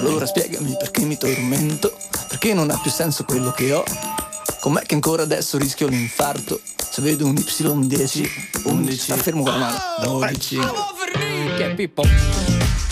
Allora spiegami perché mi tormento, perché non ha più senso quello che ho. Com'è che ancora adesso rischio l'infarto se vedo un Y10, 11, sta fermo con la mano, 12. Che è Pippo.